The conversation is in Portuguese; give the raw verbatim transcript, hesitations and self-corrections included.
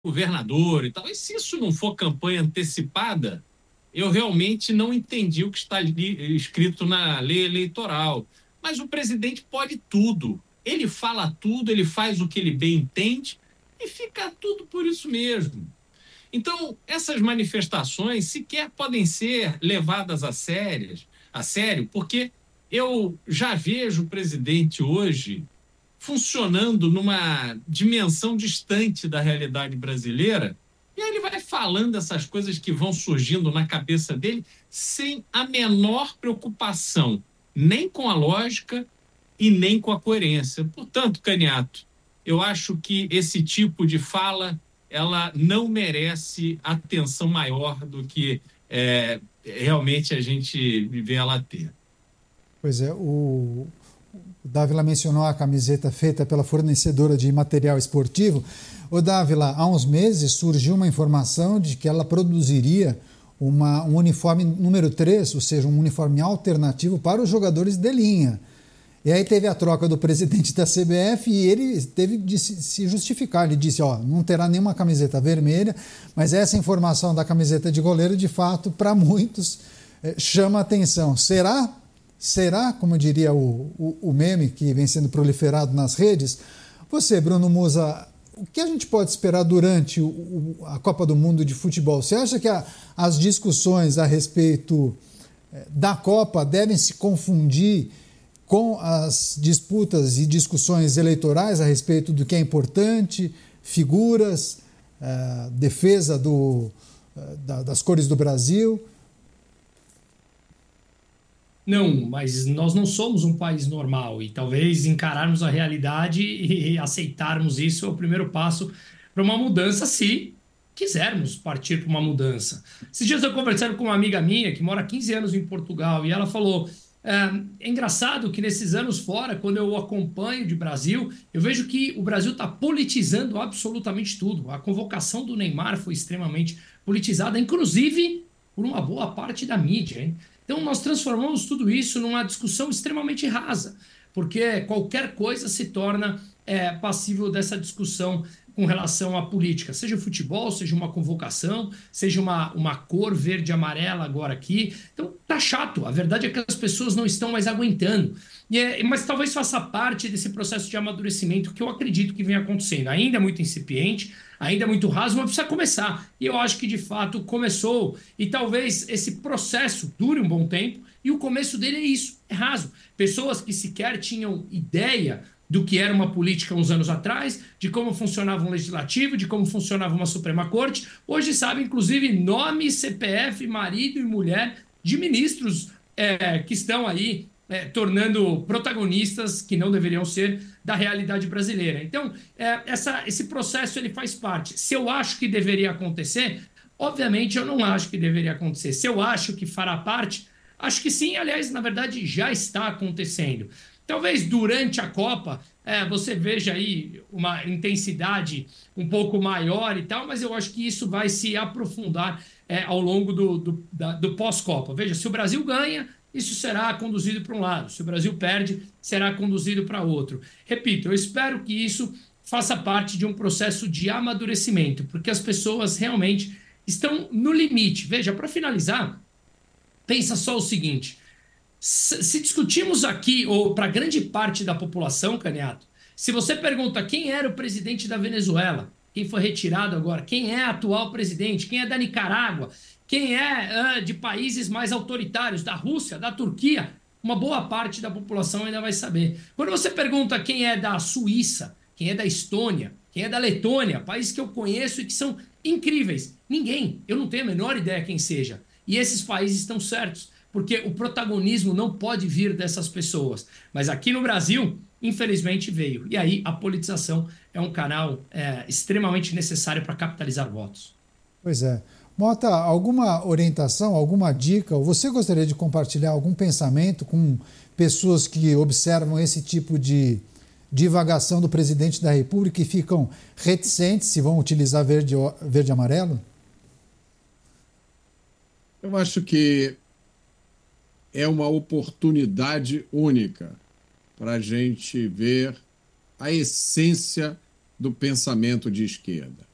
governador e tal. E se isso não for campanha antecipada, eu realmente não entendi o que está ali escrito na lei eleitoral. Mas o presidente pode tudo. Ele fala tudo, ele faz o que ele bem entende e fica tudo por isso mesmo. Então, essas manifestações sequer podem ser levadas a sério, a sério, porque eu já vejo o presidente hoje funcionando numa dimensão distante da realidade brasileira, e aí ele vai falando essas coisas que vão surgindo na cabeça dele sem a menor preocupação, nem com a lógica e nem com a coerência. Portanto, Caniato, eu acho que esse tipo de fala ela não merece atenção maior do que é, realmente a gente vê ela ter. Pois é, o, o Dávila mencionou a camiseta feita pela fornecedora de material esportivo. O Dávila, há uns meses surgiu uma informação de que ela produziria uma, um uniforme número três, ou seja, um uniforme alternativo para os jogadores de linha. E aí teve a troca do presidente da C B F e ele teve de se justificar. Ele disse, ó, não terá nenhuma camiseta vermelha, mas essa informação da camiseta de goleiro, de fato, para muitos, eh, chama atenção. Será, será, como diria o, o, o meme que vem sendo proliferado nas redes, você, Bruno Musa, o que a gente pode esperar durante o, o, a Copa do Mundo de futebol? Você acha que a, as discussões a respeito eh, da Copa devem se confundir com as disputas e discussões eleitorais a respeito do que é importante, figuras, uh, defesa do, uh, da, das cores do Brasil? Não, mas nós não somos um país normal e talvez encararmos a realidade e aceitarmos isso é o primeiro passo para uma mudança, se quisermos partir para uma mudança. Esses dias eu conversando com uma amiga minha que mora há quinze anos em Portugal e ela falou... É engraçado que nesses anos fora, quando eu acompanho de Brasil, eu vejo que o Brasil está politizando absolutamente tudo. A convocação do Neymar foi extremamente politizada, inclusive por uma boa parte da mídia, hein? Então nós transformamos tudo isso numa discussão extremamente rasa, porque qualquer coisa se torna é, passível dessa discussão com relação à política, seja o futebol, seja uma convocação, seja uma, uma cor verde e amarela agora aqui. Então tá chato, a verdade é que as pessoas não estão mais aguentando. E é, mas talvez faça parte desse processo de amadurecimento que eu acredito que vem acontecendo. Ainda é muito incipiente, ainda é muito raso, mas precisa começar. E eu acho que de fato começou. E talvez esse processo dure um bom tempo, e o começo dele é isso, é raso. Pessoas que sequer tinham ideia do que era uma política uns anos atrás, de como funcionava um legislativo, de como funcionava uma Suprema Corte. Hoje sabe, inclusive, nome, C P F, marido e mulher de ministros é, que estão aí é, tornando protagonistas que não deveriam ser da realidade brasileira. Então, é, essa, esse processo ele faz parte. Se eu acho que deveria acontecer, obviamente eu não acho que deveria acontecer. Se eu acho que fará parte, acho que sim, aliás, na verdade, já está acontecendo. Talvez durante a Copa é, você veja aí uma intensidade um pouco maior e tal, mas eu acho que isso vai se aprofundar é, ao longo do, do, do pós-Copa. Veja, se o Brasil ganha, isso será conduzido para um lado. Se o Brasil perde, será conduzido para outro. Repito, eu espero que isso faça parte de um processo de amadurecimento, porque as pessoas realmente estão no limite. Veja, para finalizar, pensa só o seguinte... Se discutimos aqui, ou para grande parte da população, Caniato, se você pergunta quem era o presidente da Venezuela, quem foi retirado agora, quem é atual presidente, quem é da Nicarágua, quem é uh, de países mais autoritários, da Rússia, da Turquia, uma boa parte da população ainda vai saber. Quando você pergunta quem é da Suíça, quem é da Estônia, quem é da Letônia, países que eu conheço e que são incríveis, ninguém, eu não tenho a menor ideia quem seja. E esses países estão certos, porque o protagonismo não pode vir dessas pessoas. Mas aqui no Brasil, infelizmente, veio. E aí a politização é um canal é, extremamente necessário para capitalizar votos. Pois é. Mota, alguma orientação, alguma dica, ou você gostaria de compartilhar algum pensamento com pessoas que observam esse tipo de divagação do presidente da República e ficam reticentes se vão utilizar verde, verde e amarelo? Eu acho que é uma oportunidade única para a gente ver a essência do pensamento de esquerda.